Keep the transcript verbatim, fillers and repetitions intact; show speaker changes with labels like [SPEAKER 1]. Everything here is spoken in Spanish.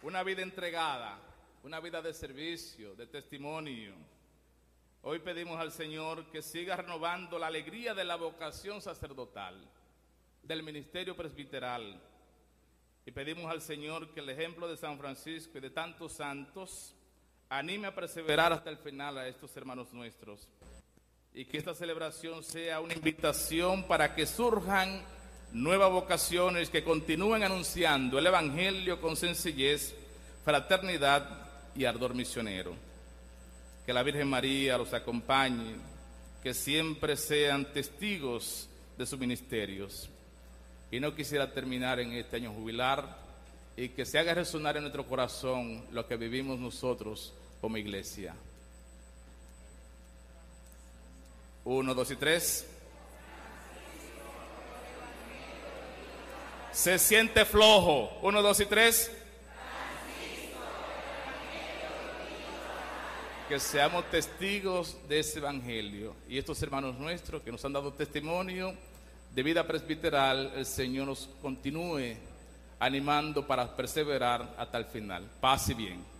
[SPEAKER 1] una vida entregada, una vida de servicio, de testimonio. Hoy pedimos al Señor que siga renovando la alegría de la vocación sacerdotal, del ministerio presbiteral. Y pedimos al Señor que el ejemplo de San Francisco y de tantos santos anime a perseverar hasta el final a estos hermanos nuestros. Y que esta celebración sea una invitación para que surjan nuevas vocaciones que continúen anunciando el Evangelio con sencillez, fraternidad y ardor misionero. Que la Virgen María los acompañe, que siempre sean testigos de sus ministerios. Y no quisiera terminar en este año jubilar y que se haga resonar en nuestro corazón lo que vivimos nosotros como iglesia. Uno, dos y tres. Se siente flojo. Uno, dos y tres. Que seamos testigos de ese evangelio. Y estos hermanos nuestros que nos han dado testimonio de vida presbiteral, el Señor nos continúe animando para perseverar hasta el final. Paz y bien.